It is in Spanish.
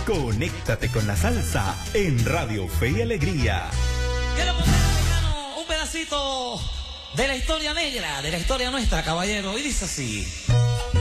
Conéctate con la salsa en Radio Fe y Alegría. Quiero poner, hermano, un pedacito de la historia negra, de la historia nuestra, caballero, y dice así.